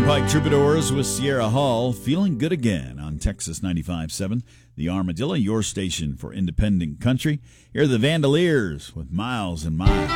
Turnpike Troubadours with Sierra Hall, feeling good again on Texas 95.7, The Armadillo, your station for independent country. Here are the Vandaliers with Miles and Miles.